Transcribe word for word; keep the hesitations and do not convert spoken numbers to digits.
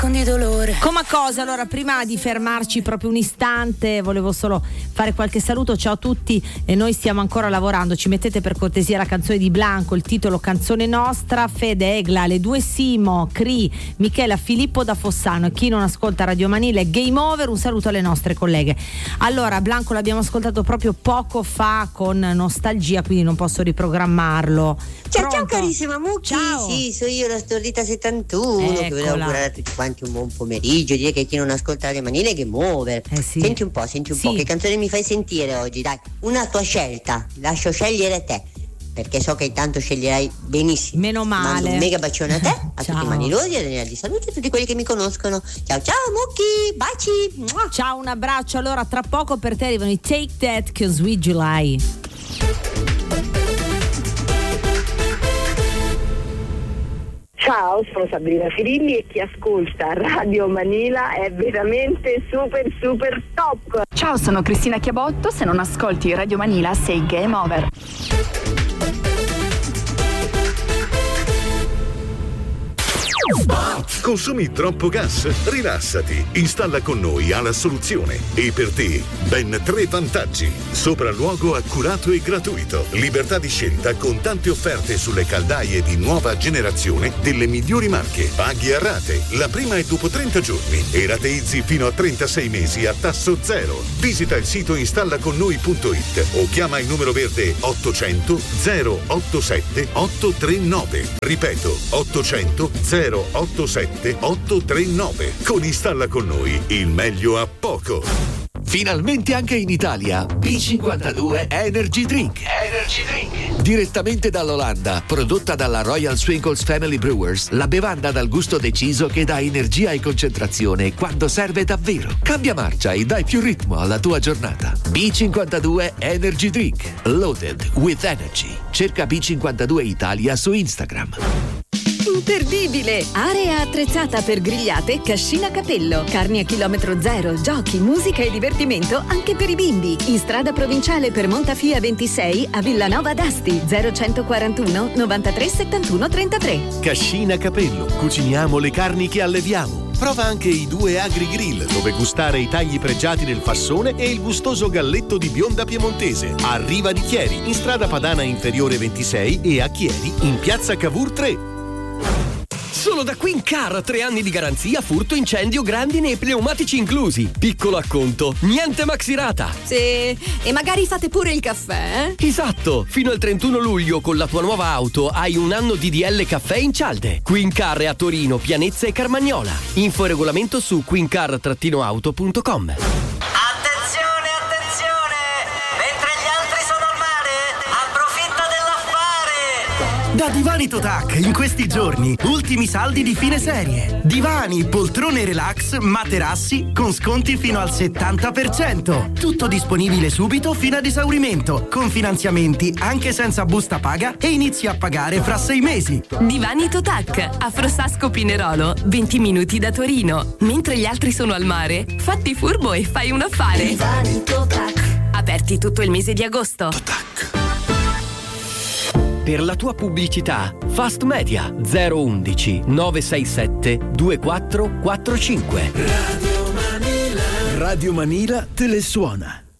con di dolore. Come cosa? Allora, prima di fermarci proprio un istante, volevo solo fare qualche saluto. Ciao a tutti, e noi stiamo ancora lavorando. Ci mettete per cortesia la canzone di Blanco, il titolo Canzone Nostra, Fede, Egla, le due Simo, Cri, Michela, Filippo da Fossano, e chi non ascolta Radio Manila è Game Over. Un saluto alle nostre colleghe. Allora, Blanco l'abbiamo ascoltato proprio poco fa con nostalgia, quindi non posso riprogrammarlo. Ciao, Pronto? ciao carissima Mucchi. Ciao. Sì, sono io, la stordita settantuno, Eccola. che volevo augurare a tutti quanti un buon pomeriggio, dire che chi non ascolta Radio Manila è Game Over. Eh sì. Senti un po', senti un Sì. po', che canzone mi fai sentire oggi? Dai, una tua scelta, lascio scegliere te, perché so che intanto sceglierai benissimo. Meno male. Mando un mega bacione a te, a Ciao. tutti i manilosi, a Daniela di Salute, a tutti quelli che mi conoscono. Ciao ciao Mucchi, baci. Mua. Ciao, un abbraccio. Allora, tra poco per te arrivano i Take That con Sweet July. Ciao, sono Sabrina Firilli e chi ascolta Radio Manila è veramente super super top. Ciao, sono Cristina Chiabotto, se non ascolti Radio Manila sei Game Over. Consumi troppo gas? Rilassati. Installa con noi alla soluzione. E per te, ben tre vantaggi. Sopralluogo accurato e gratuito. Libertà di scelta con tante offerte sulle caldaie di nuova generazione delle migliori marche. Paghi a rate. La prima è dopo trenta giorni. E rateizzi fino a trentasei mesi a tasso zero. Visita il sito installaconnoi punto it o chiama il numero verde ottocento zero ottantasette ottocentotrentanove. Ripeto, ottocento zero ottantasette ottocentotrentanove. Con Installa con noi il meglio a poco. Finalmente anche in Italia B cinquantadue Energy Drink. Energy Drink. Direttamente dall'Olanda, prodotta dalla Royal Swinkles Family Brewers, la bevanda dal gusto deciso che dà energia e concentrazione quando serve davvero. Cambia marcia e dai più ritmo alla tua giornata. B cinquantadue Energy Drink. Loaded with energy. Cerca B cinquantadue Italia su Instagram. Imperdibile! Area attrezzata per grigliate Cascina Capello. Carni a chilometro zero, giochi, musica e divertimento anche per i bimbi. In strada provinciale per Montafia ventisei a Villanova d'Asti. zero centoquarantuno novantatré settantuno trentatré. Cascina Capello. Cuciniamo le carni che alleviamo. Prova anche i due Agri Grill, dove gustare i tagli pregiati del fassone e il gustoso galletto di bionda piemontese. A Riva di Chieri, in strada Padana Inferiore ventisei e a Chieri, in piazza Cavour tre. Solo da Queen Car, tre anni di garanzia, furto, incendio, grandine e pneumatici inclusi. Piccolo acconto, niente maxirata. Sì, e magari fate pure il caffè, eh? Esatto, fino al trentuno luglio con la tua nuova auto hai un anno di D L caffè in cialde. Queen Car è a Torino, Pianezza e Carmagnola. Info e regolamento su queen car auto punto com. Da Divani Totac, in questi giorni, ultimi saldi di fine serie. Divani, poltrone relax, materassi con sconti fino al settanta per cento. Tutto disponibile subito fino ad esaurimento, con finanziamenti anche senza busta paga e inizi a pagare fra sei mesi. Divani Totac, a Frossasco Pinerolo, venti minuti da Torino. Mentre gli altri sono al mare, fatti furbo e fai un affare. Divani Totac. Aperti tutto il mese di agosto. Totac. Per la tua pubblicità, Fast Media zero undici nove sei sette due quattro quattro cinque. Radio Manila. Radio Manila te le suona.